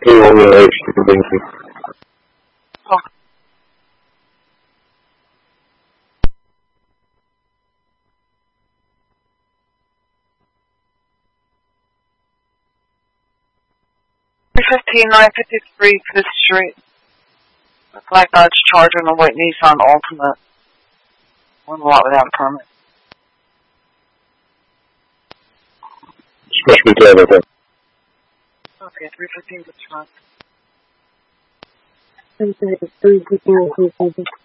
Oh, 953 Fifth Street. Looks like Dodge Charger and a white Nissan Altima. On the lot without a permit. Especially driver. Okay, 315 Fifth Street. 333